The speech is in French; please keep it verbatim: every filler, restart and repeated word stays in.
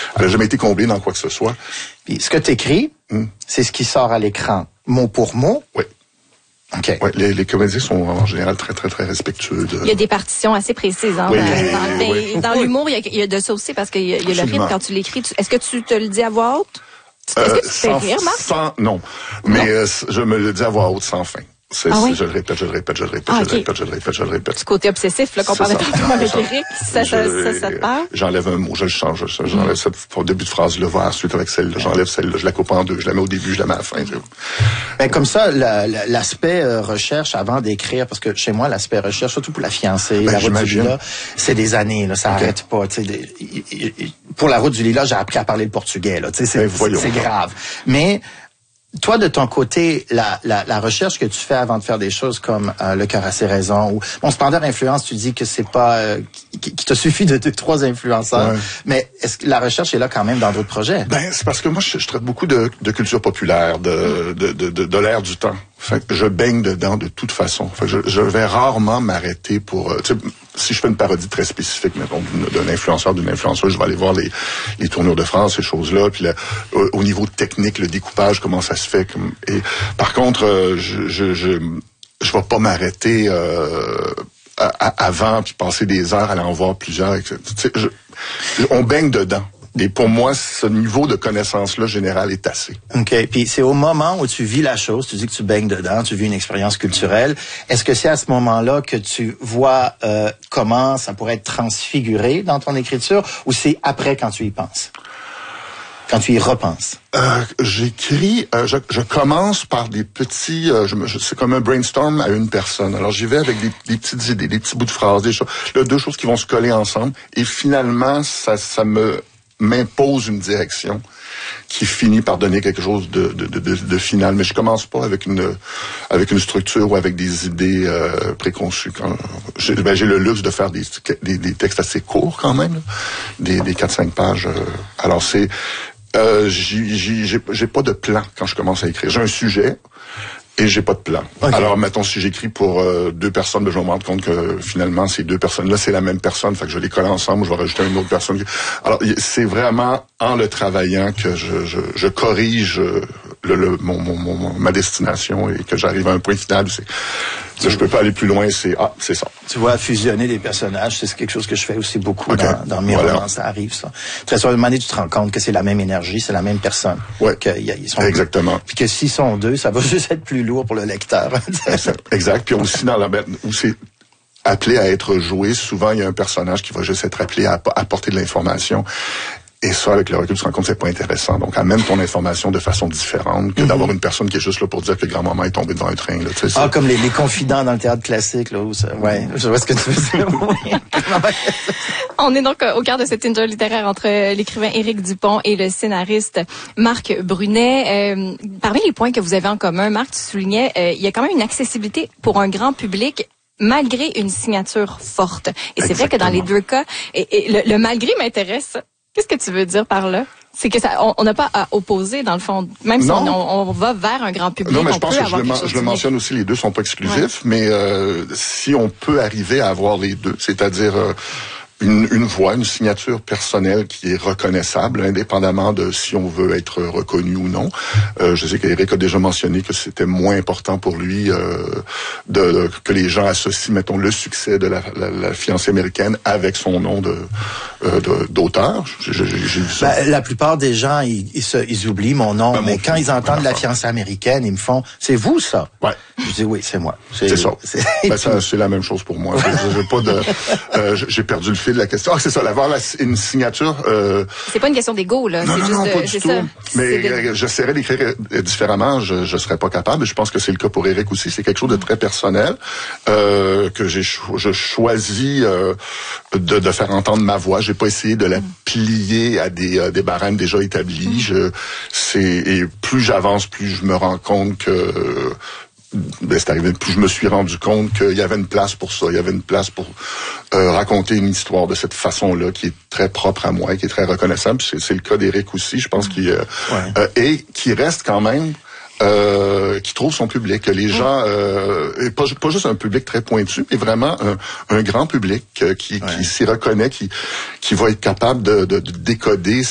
Elle n'a jamais été comblée dans quoi que ce soit. Puis ce que tu écris, mm. c'est ce qui sort à l'écran, mot pour mot. Oui. OK. Ouais, les, les comédiens sont en général très, très, très respectueux. De... Il y a des partitions assez précises. Hein, oui, dans, dans, oui. dans l'humour, il y, a, il y a de ça aussi parce qu'il y a, il y a le rythme quand tu l'écris. Tu, est-ce que tu te le dis à voix haute? Est-ce Euh, que tu te fais rire, Marc? Sans, non, mais euh, je me le dis à voix haute sans fin. C'est, ah oui? Je le répète, je le répète, je le répète, ah, je okay. le répète, je le répète, je le répète. Ce côté obsessif là, qu'on parlait tantôt avec Éric, ça, ça, je, ça, ça te parle? J'enlève un mot, je le change. Je, j'enlève mm. cette au début de phrase, le va ensuite avec celle-là. J'enlève celle-là, je la coupe en deux, je la mets au début, je la mets à la fin. Ben, comme ça, la, la, l'aspect euh, recherche avant d'écrire, parce que chez moi, l'aspect recherche, surtout pour la fiancée, ben, la route du lilas, c'est des années, là, ça okay. arrête pas. Tu sais, des, y, y, y, pour la route du lilas, j'ai appris à parler le portugais, là. Tu sais, c'est, ben, c'est, c'est grave. Mais toi, de ton côté, la, la, la recherche que tu fais avant de faire des choses comme euh, Le cœur a ses raisons ou bon, Splendeur Influence, tu dis que c'est pas euh, qu'il te suffit de deux, trois influenceurs, ouais. mais est-ce que la recherche est là quand même dans d'autres projets? Ben, c'est parce que moi, je, je traite beaucoup de, de culture populaire, de, de, de, de, de l'ère du temps. Fait que je baigne dedans de toute façon. Fait que je, je vais rarement m'arrêter pour... Euh, si je fais une parodie très spécifique, mettons, d'un influenceur, d'une influenceuse, je vais aller voir les, les tournures de France, ces choses-là. Puis là, au, au niveau technique, le découpage, comment ça se fait. Comme, et par contre, euh, je, je, je, je vais pas m'arrêter euh, à, à, avant puis passer des heures à aller en voir plusieurs. Tu sais, je, on baigne dedans. Et pour moi, ce niveau de connaissance-là, général, est assez. OK. Puis c'est au moment où tu vis la chose, tu dis que tu baignes dedans, tu vis une expérience culturelle. Est-ce que c'est à ce moment-là que tu vois euh, comment ça pourrait être transfiguré dans ton écriture ou c'est après quand tu y penses? Quand tu y repenses? Euh, j'écris, euh, je, je commence par des petits, euh, je, je, c'est comme un brainstorm à une personne. Alors j'y vais avec des, des petites idées, des petits bouts de phrases, des choses, là, deux choses qui vont se coller ensemble. Et finalement, ça, ça me m'impose une direction qui finit par donner quelque chose de, de, de, de, de final. Mais je commence pas avec une avec une structure ou avec des idées euh, préconçues. Quand, j'ai, ben, j'ai le luxe de faire des, des, des textes assez courts quand même, là, des, des quatre cinq pages. Euh, alors c'est euh, j'ai, j'ai, j'ai, j'ai pas de plan quand je commence à écrire. J'ai un sujet. Et j'ai pas de plan. Okay. Alors, mettons, si j'écris pour euh, deux personnes, ben, je vais me rendre compte que finalement, ces deux personnes-là, c'est la même personne. Fait que je vais les coller ensemble, je vais rajouter une autre personne. Alors, c'est vraiment en le travaillant que je, je, je corrige le, le, mon, mon, mon, ma destination et que j'arrive à un point final. C'est, là, je peux pas aller plus loin, c'est ah, c'est ça. Tu vois, fusionner des personnages, c'est quelque chose que je fais aussi beaucoup okay. dans, dans mes voilà. romans, ça arrive, ça. Très souvent, à un moment donné, tu te rends compte que c'est la même énergie, c'est la même personne. Ouais. Ils sont exactement. Deux. Puis que s'ils sont deux, ça va juste être plus lourd pour le lecteur. Exact. Puis aussi dans la où c'est appelé à être joué, souvent il y a un personnage qui va juste être appelé à apporter de l'information. Et ça, avec le recul, tu te rends compte que c'est pas intéressant. Donc, amène ton information de façon différente que mm-hmm. d'avoir une personne qui est juste là pour dire que grand-maman est tombée devant un train. Là, tu sais, ah, comme les, les confidents dans le théâtre classique, là, où ça, ouais, je vois ce que tu veux dire. On est donc au cœur de cette interview littéraire entre l'écrivain Éric Dupont et le scénariste Marc Brunet. Euh, parmi les points que vous avez en commun, Marc, tu soulignais, euh, il y a quand même une accessibilité pour un grand public malgré une signature forte. Et c'est Exactement. Vrai que dans les deux cas, et, et le, le malgré m'intéresse. Qu'est-ce que tu veux dire par là? C'est que ça, on n'a pas à opposer, dans le fond. Même non. si on, on va vers un grand public, non, mais on je pense peut que avoir je, le, je le mentionne aussi, les deux sont pas exclusifs, ouais. mais euh, si on peut arriver à avoir les deux, c'est-à-dire euh, une, une voix, une signature personnelle qui est reconnaissable, indépendamment de si on veut être reconnu ou non. Euh, je sais qu'Éric a déjà mentionné que c'était moins important pour lui euh, de, de que les gens associent, mettons, le succès de la, la, la fiancée américaine avec son nom de, euh, de d'auteur. J'ai, j'ai, j'ai vu ça. Ben, la plupart des gens, ils, ils, se, ils oublient mon nom, ben, mais mon quand fils, ils entendent la fiancée américaine, ils me font, c'est vous ça? Ouais. Je dis oui, c'est moi. C'est, c'est ça. C'est... Ben, ça, c'est la même chose pour moi. j'ai pas de, euh, j'ai perdu le fil de la question. Ah, c'est ça, avoir la, une signature. Euh... C'est pas une question d'ego, là. Non, c'est non, juste non, de, pas du tout. Ça. Mais de... j'essaierais d'écrire différemment. Je, je serais pas capable. Je pense que c'est le cas pour Éric aussi. C'est quelque chose de très personnel euh, que j'ai, cho- je choisis euh, de, de faire entendre ma voix. J'ai pas essayé de la plier à des, euh, des barèmes déjà établis. Mm. Je, c'est et plus j'avance, plus je me rends compte que ben, c'est arrivé, plus je me suis rendu compte qu'il y avait une place pour ça, il y avait une place pour euh, raconter une histoire de cette façon-là qui est très propre à moi et qui est très reconnaissable. C'est, c'est le cas d'Éric aussi, je pense, mmh. qu'il euh, ouais. euh, et qui reste quand même euh, qui trouve son public, que les mmh. gens, euh, et pas, pas juste un public très pointu, mais vraiment un, un grand public euh, qui, ouais. qui s'y reconnaît, qui, qui va être capable de, de, de décoder